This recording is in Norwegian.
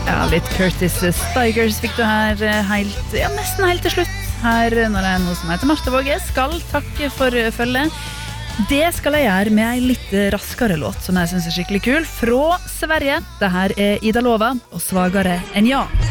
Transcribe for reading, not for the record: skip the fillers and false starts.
Ja, litt Curtis Stigers fikk du her nesten helt til slutt. Her når jeg nå som heter Marstevåge skal takke for følget. Det skal jeg gjøre med en litt raskere låt som jeg synes skikkelig kul. Fra Sverige. Det her Ida Lova og Svagare enn ja.